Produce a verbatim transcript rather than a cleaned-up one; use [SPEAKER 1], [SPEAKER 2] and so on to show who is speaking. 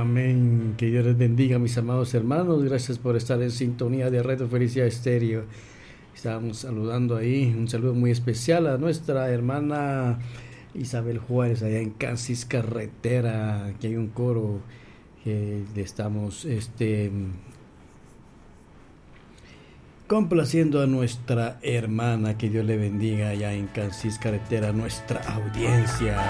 [SPEAKER 1] Amén. Que Dios les bendiga, mis amados hermanos. Gracias por estar en sintonía de Radio Felicidad Estéreo. Estábamos saludando ahí, un saludo muy especial a nuestra hermana Isabel Juárez, allá en Kansas Carretera. Aquí hay un coro que le estamos este, complaciendo a nuestra hermana. Que Dios le bendiga allá en Kansas Carretera, nuestra audiencia.